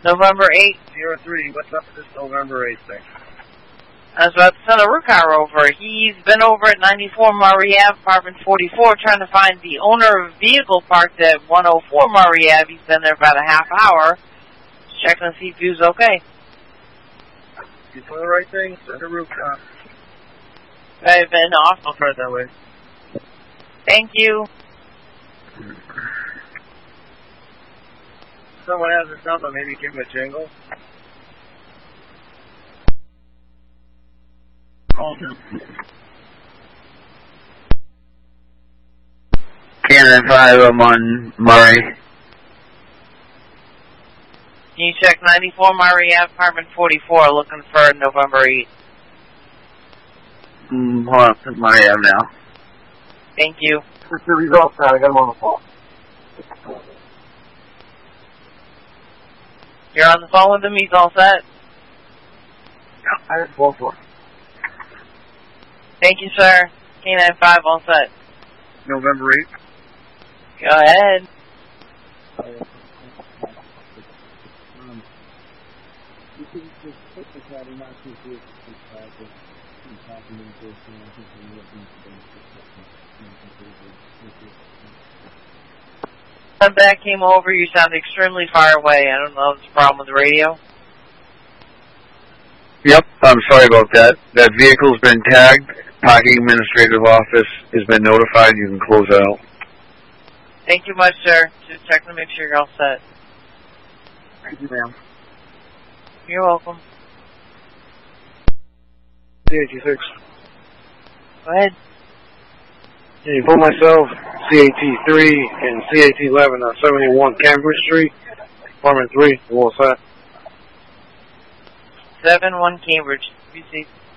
November 8th. 03, what's up with this November 8th thing? I was about to send a root car over. He's been over at 94 Murray Ave, apartment 44, trying to find the owner of a vehicle parked at 104 Murray Ave. He's been there about a half hour. Checking to see if he was okay. You doing the right thing? Send a root car. I've been off. I'll try it that way. Thank you. Someone has this number, maybe give him a jingle. Call him. Cannon 5, I'm on Murray. Can you check 94 Murray Ave, apartment 44, looking for November 8th? Hold on, it's Murray Ave now. Thank you. What's the results now? I got him on the phone. You're on the phone with him? He's all set? Yeah, I had 4-4. Thank you, sir. K95 all set. November 8th. Go ahead. That came over, you sound extremely far away. I don't know if there's a problem with the radio. Yep, I'm sorry about that. That vehicle's been tagged. Parking Administrative Office has been notified. You can close out. Thank you much, sir. Just checking to make sure you're all set. Thank you, ma'am. You're welcome. CAT6. Go ahead. Yeah, for myself, CAT3 and CAT11 on 71 Cambridge Street, apartment 3, what's that? 71 Cambridge. You see.